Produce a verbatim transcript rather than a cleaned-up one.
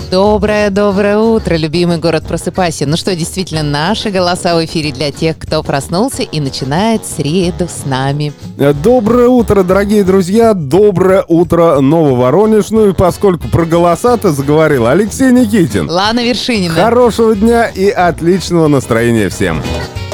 Доброе-доброе утро, любимый город, просыпайся. Ну что, действительно, наши голоса в эфире для тех, кто проснулся и начинает среду с нами. Доброе утро, дорогие друзья, доброе утро, Нововоронеж. Ну и поскольку про голоса-то заговорил Алексей Никитин. Лана Вершинина. Хорошего дня и отличного настроения всем.